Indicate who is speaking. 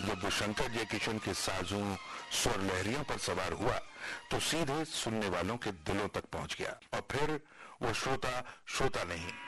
Speaker 1: जब शंकर जयकिशन के साजों स्वर लहरियों पर सवार हुआ तो सीधे सुनने वालों के दिलों तक पहुंच गया और फिर वो श्रोता नहीं